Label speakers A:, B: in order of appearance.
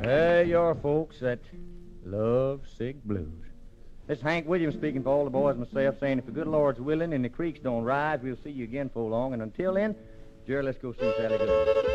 A: Hey, your folks that love sick blues. This is Hank Williams speaking for all the boys and myself, saying if the good Lord's willing and the creeks don't rise, we'll see you again for long. And until then, Jerry, let's go see Sally Goodman.